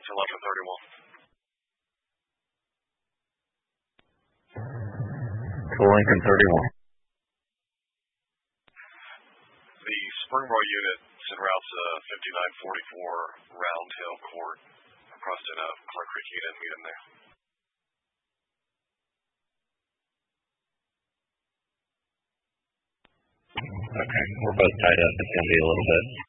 to Lincoln 31. To Lincoln 31. The Springboro unit sent routes 5944 Round Hill Court across to Clark Creek unit. Meet them there. Okay, we're both tied up. It's going to be a little bit.